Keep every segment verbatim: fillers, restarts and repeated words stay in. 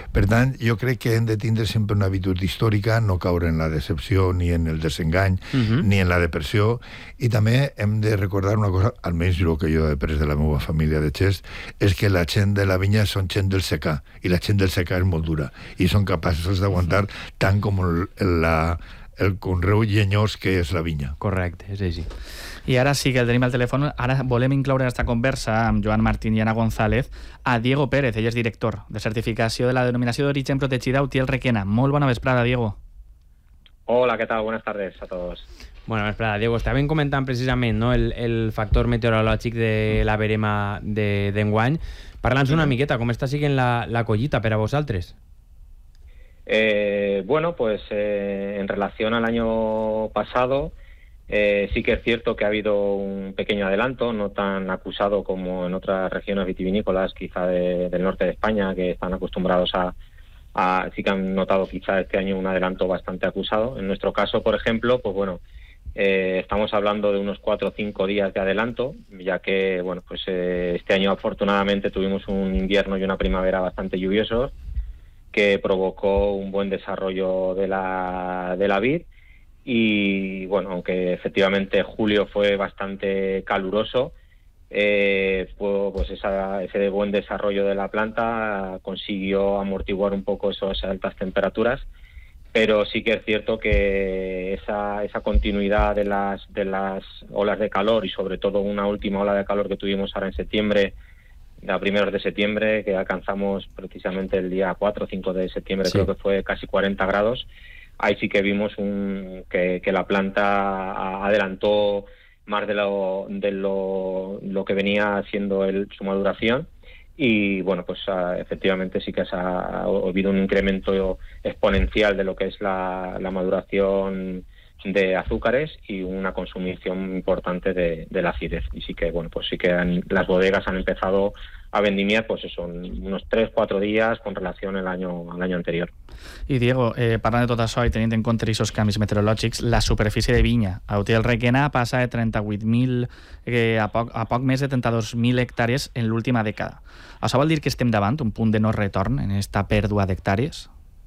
Per tant, jo crec que hem de tindre sempre una habitud històrica, no caure en la decepció ni en el desengany, uh-huh. ni en la depressió, i també hem de recordar una cosa, almenys el que jo he après de la meva família de Xest, és que la gent de la vinya són gent del secà, i la gent del secà és molt dura, i són capaços d'aguantar uh-huh. tant com el, la, el conreu llenyós que és la vinya. Correcte, és així. I ara sí que el tenim al telèfon. Ara volem incloure en aquesta conversa amb Joan Martín i Ana González a Diego Pérez, ell és director de certificació de la denominació d'origen protegida Utiel Requena. Molt bona vesprada, Diego. Hola, ¿qué tal? Buenas tardes a todos. Bona vesprada, Diego. Estàvem comentant precisament, no, el, el factor meteorològic de la verema d'enguany. De, Parla'ns una miqueta, com està siguent la, la collita per a vosaltres? Eh, bueno, pues eh, en relación al año pasado, Eh, sí que es cierto que ha habido un pequeño adelanto, no tan acusado como en otras regiones vitivinícolas, quizá de, del norte de España, que están acostumbrados a, a... sí que han notado quizá este año un adelanto bastante acusado. En nuestro caso, por ejemplo, pues bueno, eh, estamos hablando de unos cuatro o cinco días de adelanto, ya que, bueno, pues eh, este año afortunadamente tuvimos un invierno y una primavera bastante lluviosos, que provocó un buen desarrollo de la, de la vid. Y bueno, aunque efectivamente julio fue bastante caluroso, eh, fue, pues esa, ese buen desarrollo de la planta consiguió amortiguar un poco esas altas temperaturas, pero sí que es cierto que esa, esa continuidad de las, de las olas de calor, y sobre todo una última ola de calor que tuvimos ahora en septiembre, a primeros de septiembre, que alcanzamos precisamente el día cuatro o cinco de septiembre, sí. Creo que fue casi cuarenta grados, ahí sí que vimos un, que, que la planta adelantó más de lo, de lo, lo que venía siendo el, su maduración, y bueno, pues uh, efectivamente sí que ha, ha habido un incremento exponencial de lo que es la, la maduración de azúcares y una consumición importante de, de la acidez. Y sí que, bueno, pues sí que han, las bodegas han empezado a vendimiar, pues eso, unos tres, cuatro días con relación al año, al año anterior. I Diego, eh, parlant de tot això i tenint en compte aquests canvis meteorològics, la superfície de vinya a Utiel Requena passa de trenta-vuit mil eh, a, poc, a poc més de trenta-dos mil hectàrees en l'última dècada. Això vol dir que estem davant un punt de no retorn en esta pèrdua d'hectàrees?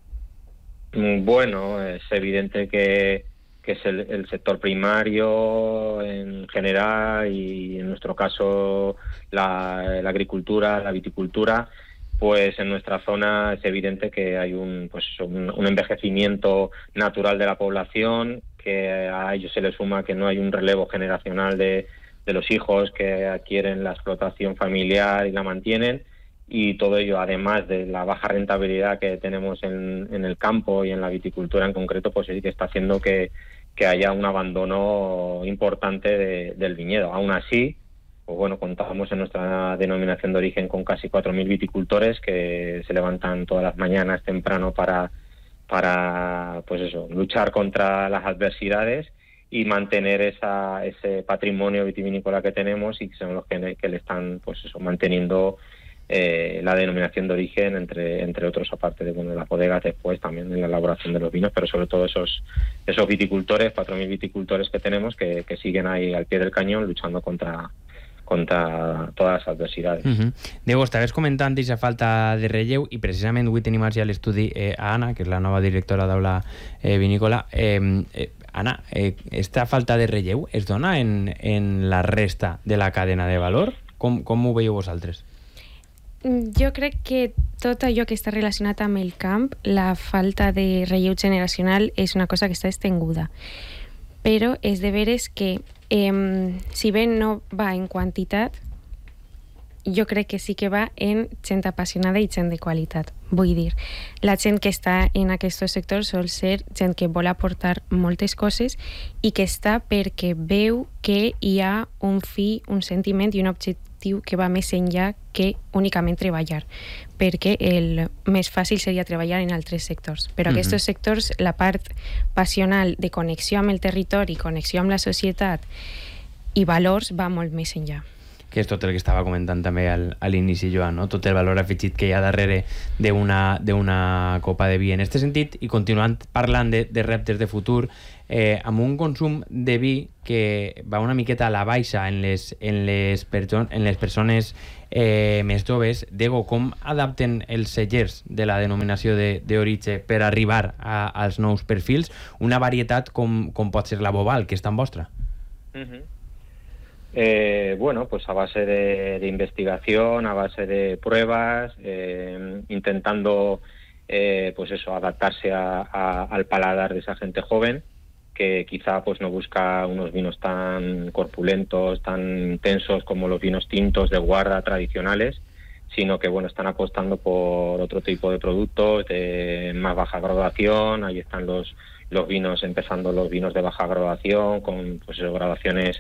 Bueno, es evidente que que es el, el sector primario en general, y en nuestro caso la, la agricultura, la viticultura, pues en nuestra zona es evidente que hay un, pues un, un envejecimiento natural de la población, que a ello se le suma que no hay un relevo generacional de, de los hijos que adquieren la explotación familiar y la mantienen, y todo ello, además de la baja rentabilidad que tenemos en, en el campo y en la viticultura en concreto, pues sí que está haciendo que, que haya un abandono importante de, del viñedo. Aún así, pues bueno, contamos en nuestra denominación de origen con casi cuatro mil viticultores que se levantan todas las mañanas temprano para, para pues eso, luchar contra las adversidades y mantener esa, ese patrimonio vitivinícola que tenemos, y que son los que, que le están, pues eso, manteniendo Eh, la denominación de origen, entre entre otros, aparte de, bueno, de las bodegas, después también en la elaboración de los vinos, pero sobre todo esos esos viticultores, cuatro mil viticultores que tenemos, que, que siguen ahí al pie del cañón luchando contra contra todas les adversitats. Uh-huh. Diego, estaves comentant aquesta falta de relleu, i precisament avui tenim aquí a l'estudi eh, a Anna, que és la nova directora d'Aula eh, Vinícola. Eh, eh, Anna, eh, esta falta de relleu es dona en, en la resta de la cadena de valor? Com, com ho veieu vosaltres? Jo crec que tot allò que està relacionat amb el camp, la falta de relleu generacional és una cosa que està extenguda. Però és de veres que, eh, si bé no va en quantitat, jo crec que sí que va en gent apassionada i gent de qualitat. Vull dir, la gent que està en aquests sectors sol ser gent que vol aportar moltes coses i que està perquè veu que hi ha un fi, un sentiment i un objectiu que va més enllà que únicament treballar, perquè el més fàcil seria treballar en altres sectors. Però mm-hmm. aquests sectors, la part passional de connexió amb el territori, connexió amb la societat i valors va molt més enllà. que és tot el que estava comentant també al, a l'inici, Joan, no? Tot el valor afegit que hi ha darrere d'una d'una copa de vi. En aquest sentit, i continuant parlant de, de reptes de futur, eh, amb un consum de vi que va una miqueta a la baixa en les, en les, perso en les persones eh, més joves, Diego, com adapten els cellers de la denominació d'origen per arribar a, als nous perfils? Una varietat com, com pot ser la Boval, que és tan vostra? Uh-huh. Eh, bueno, pues a base de, de investigación, a base de pruebas, eh, intentando eh, pues eso, adaptarse a, a, al paladar de esa gente joven que quizá pues no busca unos vinos tan corpulentos, tan intensos como los vinos tintos de guarda tradicionales, sino que bueno, están apostando por otro tipo de productos de más baja graduación. Ahí están los, los vinos, empezando los vinos de baja graduación, con pues graduaciones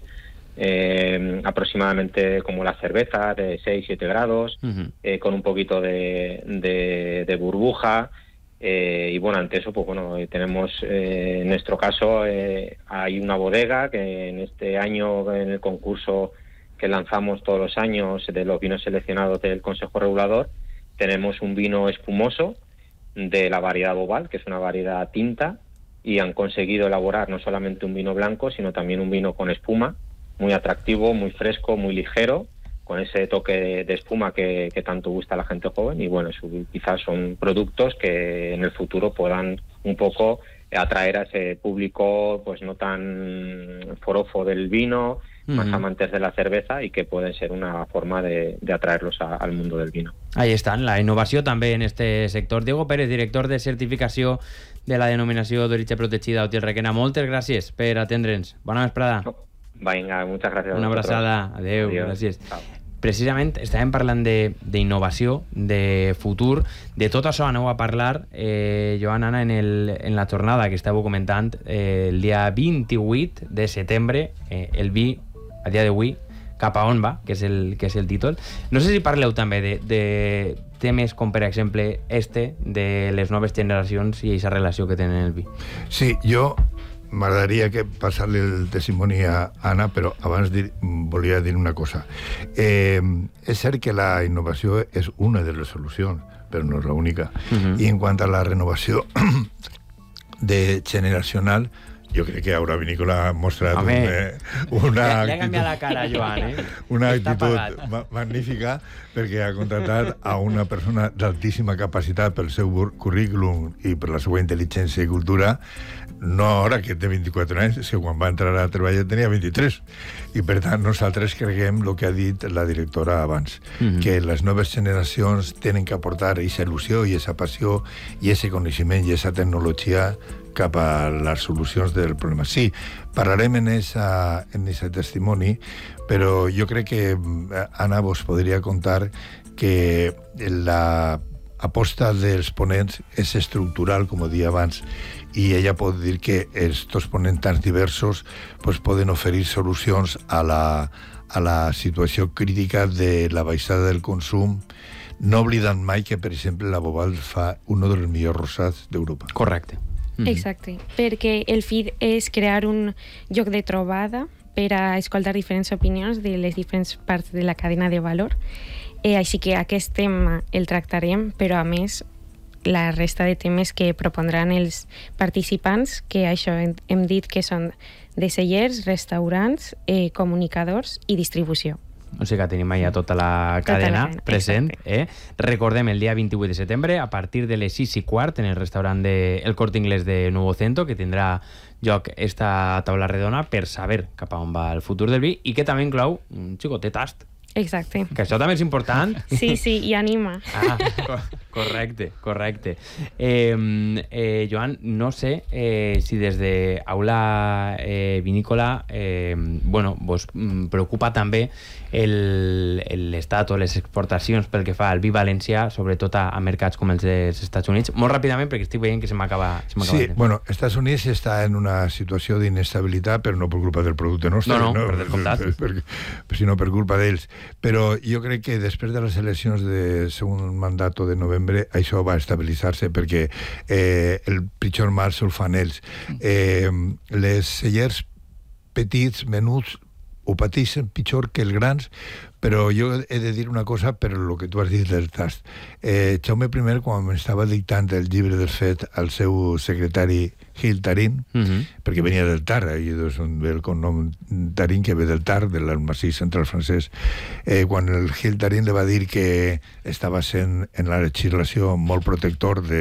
Eh, aproximadamente como la cerveza, de seis siete grados, uh-huh. eh, con un poquito de, de, de burbuja, eh, y bueno, ante eso pues bueno, tenemos eh, en nuestro caso eh, hay una bodega que en este año, en el concurso que lanzamos todos los años de los vinos seleccionados del Consejo Regulador, tenemos un vino espumoso de la variedad Boval, que es una variedad tinta, y han conseguido elaborar no solamente un vino blanco, sino también un vino con espuma, muy atractivo, muy fresco, muy ligero, con ese toque de, de espuma que, que tanto gusta a la gente joven. Y bueno, eso, quizás son productos que en el futuro puedan un poco atraer a ese público pues no tan forofo del vino, uh-huh. más amantes de la cerveza, y que pueden ser una forma de, de atraerlos a, al mundo del vino. Ahí están, la innovació també en este sector. Diego Pérez, director de certificació de la denominació d'origen protegida Utiel Requena, moltes gràcies per atendre'ns. Bona vesprada. No. Venga, muchas gracias. Una abraçada. Adéu, Adiós. Gràcies. Chao. Precisament estàvem parlant d'innovació, de, de futur, de tot això aneu a parlar, eh, Joan, Anna, en, el, en la jornada que estàveu comentant, eh, el dia vint-i-vuit de setembre, eh, el vi, a dia d'avui, cap a on va, que és el, que és el títol. No sé si parleu també de, de temes com, per exemple, este, de les noves generacions i aquesta relació que tenen el vi. Sí, jo m'agradaria que passar-li el testimoni a Anna, però abans dir, volia dir una cosa. Eh, és cert que la innovació és una de les solucions, però no és l'única. Uh-huh. I en quant a la renovació de generacional, jo crec que Aura Vinícola ha mostrat un, eh, una actitud... Le ha canviat la cara, Joan, eh? Una actitud ma magnífica, perquè ha contratat a una persona d'altíssima capacitat pel seu currículum i per la seva intel·ligència i cultura, no ara que té vint-i-quatre anys, que quan va entrar a treballar tenia vint-i-tres. I per tant nosaltres creguem el que ha dit la directora abans, mm-hmm. que les noves generacions tenen que aportar aquesta il·lusió i aquesta passió i aquest coneixement i aquesta tecnologia cap a les solucions del problema. Sí, parlarem en esa, en ese testimoni, però jo crec que Anna vos podria contar que la aposta dels ponents és estructural, com dia abans, i ella pot dir que estos ponents tan diversos pues, poden oferir solucions a la, a la situació crítica de la baixada del consum, no oblidant mai que, per exemple, la Boval fa un dels millors rosats d'Europa. Correcte. Mm-hmm. Exacte, perquè el F I D és crear un lloc de trobada per a escoltar diferents opinions de les diferents parts de la cadena de valor. Eh, així que aquest tema el tractarem, però a més la resta de temes que propondran els participants, que això hem, hem dit que són de cellers, restaurants, eh, comunicadors i distribució. O sigui que tenim allà tota la cadena tota la, present. Eh? Recordem el dia vint-i-vuit de setembre, a partir de les sis i quart, en el restaurant de El Corte Inglés de Nuevo Centro, que tindrà lloc esta taula redona per saber cap a on va el futur del vi i que també inclou un xicotet tast. Exacte. Que això també és important. Sí, sí, i anima. Ah, co correcte, correcte. Eh, eh, Joan, no sé eh, si des de Aula eh, Vinícola eh, bueno, vos preocupa també l'estat o les exportacions pel que fa al vi valencià, sobretot a, a mercats com els dels Estats Units. Molt ràpidament, perquè estic veient que se m'acaba... Sí, bueno, Estats Units està en una situació d'inestabilitat, però no per culpa del producte nostre, no, no, no, per descomptat, per, per, per, sinó per culpa d'ells. Però jo crec que després de les eleccions de segon mandat de novembre això va estabilitzar-se perquè eh, el pitjor mal se'l fan ells. Eh, les cellers petits, menuts, ho pateixen pitjor que els grans Però jo he de dir una cosa per el que tu has dit del tast. Eh, Jaume I, quan estava dictant el llibre del fet al seu secretari Gil Tarín, uh -huh. perquè venia del Tar, i és un ve el cognom Tarín, que ve del Tar, del massís central francès, eh, quan el Gil Tarín li va dir que estava sent en la legislació molt protector de